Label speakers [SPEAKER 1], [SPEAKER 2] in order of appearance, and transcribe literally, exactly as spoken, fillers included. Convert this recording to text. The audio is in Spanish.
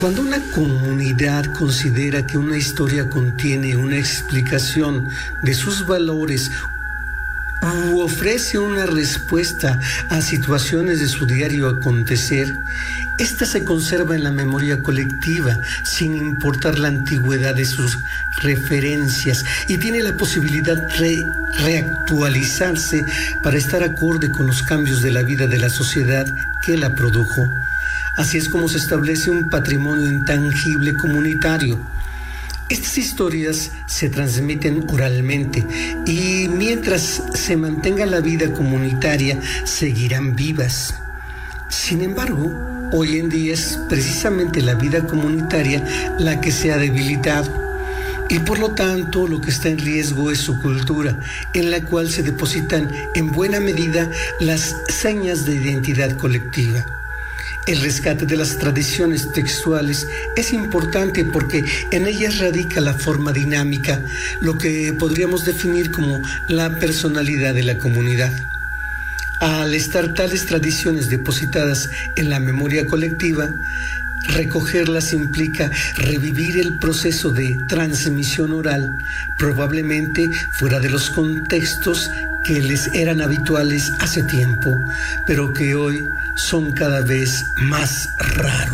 [SPEAKER 1] Cuando una comunidad considera que una historia contiene una explicación de sus valores u ofrece una respuesta a situaciones de su diario acontecer, esta se conserva en la memoria colectiva sin importar la antigüedad de sus referencias y tiene la posibilidad de reactualizarse para estar acorde con los cambios de la vida de la sociedad que la produjo. Así es como se establece un patrimonio intangible comunitario. Estas historias se transmiten oralmente y mientras se mantenga la vida comunitaria seguirán vivas. Sin embargo, hoy en día es precisamente la vida comunitaria la que se ha debilitado y por lo tanto lo que está en riesgo es su cultura, en la cual se depositan en buena medida las señas de identidad colectiva. El rescate de las tradiciones textuales es importante porque en ellas radica la forma dinámica, lo que podríamos definir como la personalidad de la comunidad. Al estar tales tradiciones depositadas en la memoria colectiva, recogerlas implica revivir el proceso de transmisión oral, probablemente fuera de los contextos que les eran habituales hace tiempo, pero que hoy son cada vez más raros.